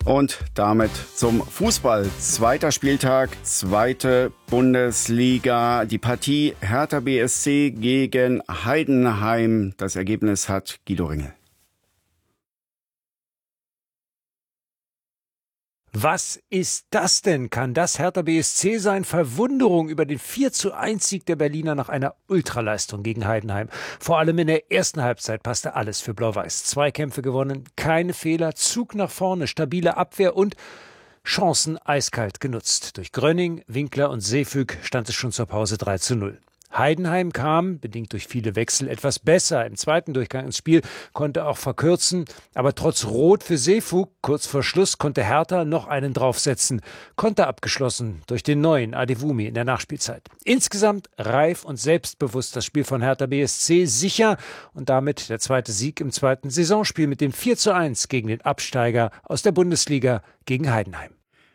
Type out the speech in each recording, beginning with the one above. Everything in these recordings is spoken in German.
Und damit zum Fußball. Zweiter Spieltag, zweite Bundesliga. Die Partie Hertha BSC gegen Heidenheim. Das Ergebnis hat Guido Ringel. Was ist das denn? Kann das Hertha BSC sein? Verwunderung über den 4:1-Sieg der Berliner nach einer Ultraleistung gegen Heidenheim. Vor allem in der ersten Halbzeit passte alles für Blau-Weiß. 2 Kämpfe gewonnen, keine Fehler, Zug nach vorne, stabile Abwehr und Chancen eiskalt genutzt. Durch Grönning, Winkler und Seefüg stand es schon zur Pause 3:0. Heidenheim kam, bedingt durch viele Wechsel, etwas besser. Im zweiten Durchgang ins Spiel konnte auch verkürzen. Aber trotz Rot für Seefüg, kurz vor Schluss, konnte Hertha noch einen draufsetzen. Konter abgeschlossen durch den neuen Adewumi in der Nachspielzeit. Insgesamt reif und selbstbewusst das Spiel von Hertha BSC, sicher. Und damit der zweite Sieg im zweiten Saisonspiel mit dem 4:1 gegen den Absteiger aus der Bundesliga gegen Heidenheim.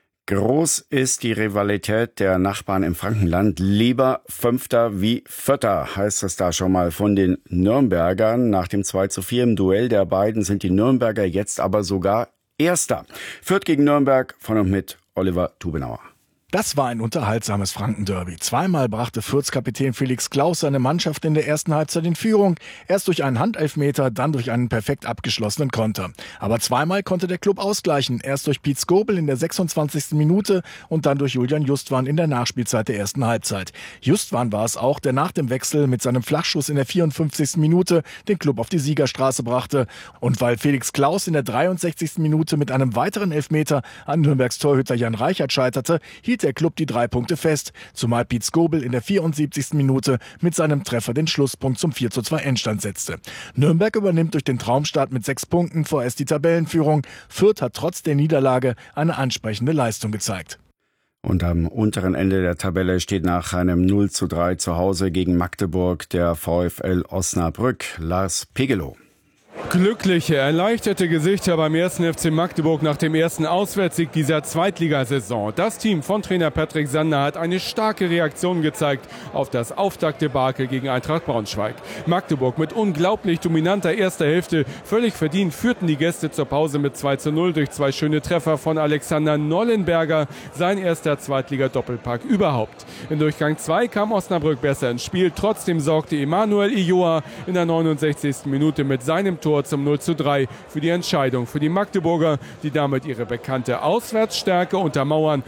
Groß ist die Rivalität der Nachbarn im Frankenland. Lieber Fünfter wie Vierter, heißt es da schon mal von den Nürnbergern. Nach dem 2:4 im Duell der beiden sind die Nürnberger jetzt aber sogar Erster. Fürth gegen Nürnberg, von und mit Oliver Tubenauer. Das war ein unterhaltsames Franken-Derby. Zweimal brachte Fürths Kapitän Felix Klaus seine Mannschaft in der ersten Halbzeit in Führung. Erst durch einen Handelfmeter, dann durch einen perfekt abgeschlossenen Konter. Aber zweimal konnte der Klub ausgleichen. Erst durch Piet Skobel in der 26. Minute und dann durch Julian Justwan in der Nachspielzeit der ersten Halbzeit. Justwan war es auch, der nach dem Wechsel mit seinem Flachschuss in der 54. Minute den Klub auf die Siegerstraße brachte. Und weil Felix Klaus in der 63. Minute mit einem weiteren Elfmeter an Nürnbergs Torhüter Jan Reichert scheiterte, hielt der Klub die 3 Punkte fest, zumal Piet Skobel in der 74. Minute mit seinem Treffer den Schlusspunkt zum 4:2 Endstand setzte. Nürnberg übernimmt durch den Traumstart mit 6 Punkten vorerst die Tabellenführung. Fürth hat trotz der Niederlage eine ansprechende Leistung gezeigt. Und am unteren Ende der Tabelle steht nach einem 0:3 zu Hause gegen Magdeburg der VfL Osnabrück. Lars Pegelow. Glückliche, erleichterte Gesichter beim 1. FC Magdeburg nach dem ersten Auswärtssieg dieser Zweitligasaison. Das Team von Trainer Patrick Sander hat eine starke Reaktion gezeigt auf das Auftaktdebakel gegen Eintracht Braunschweig. Magdeburg mit unglaublich dominanter erster Hälfte. Völlig verdient führten die Gäste zur Pause mit 2:0 durch 2 schöne Treffer von Alexander Nollenberger. Sein erster Zweitliga-Doppelpack überhaupt. In Durchgang 2 kam Osnabrück besser ins Spiel. Trotzdem sorgte Emanuel Ijoa in der 69. Minute mit seinem Tor zum 0:3 für die Entscheidung für die Magdeburger, die damit ihre bekannte Auswärtsstärke untermauern